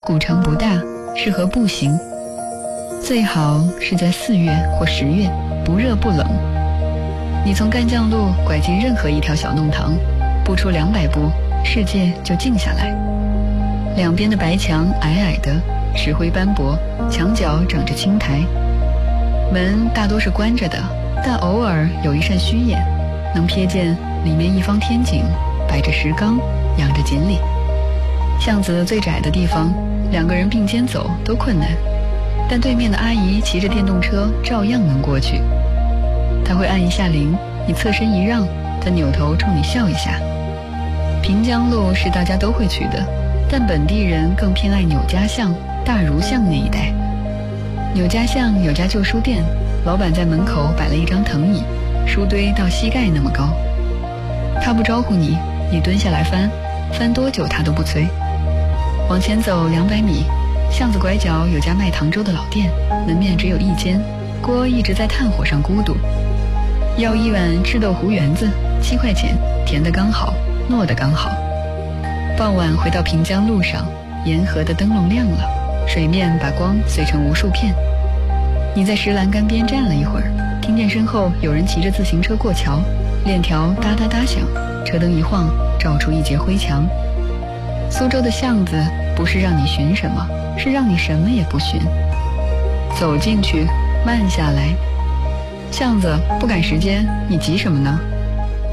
古城不大，适合步行。最好是在4月或10月，不热不冷。你从干将路拐进任何一条小弄堂，不出200步，世界就静下来。两边的白墙矮矮的，石灰斑驳，墙角长着青苔。门大多是关着的，但偶尔有一扇虚掩，能瞥见里面一方天井，摆着石缸，养着锦鲤。巷子最窄的地方，2个人并肩走都困难，但对面的阿姨骑着电动车照样能过去。她会按一下铃，你侧身一让，她扭头冲你笑一下。平江路是大家都会去的，但本地人更偏爱纽家巷、大儒巷那一带。纽家巷有家旧书店，老板在门口摆了一张藤椅，书堆到膝盖那么高。他不招呼你，你蹲下来翻多久他都不催。往前走200米，巷子拐角有家卖糖粥的老店，门面只有一间，锅一直在炭火上咕嘟。要1碗赤豆糊圆子，7块钱，甜的刚好，糯的刚好。傍晚回到平江路上，沿河的灯笼亮了，水面把光碎成无数片。你在石栏杆边站了一会儿，听见身后有人骑着自行车过桥，链条哒哒哒响，车灯一晃，照出一截灰墙。苏州的巷子不是让你寻什么，是让你什么也不寻。走进去，慢下来。巷子不赶时间，你急什么呢？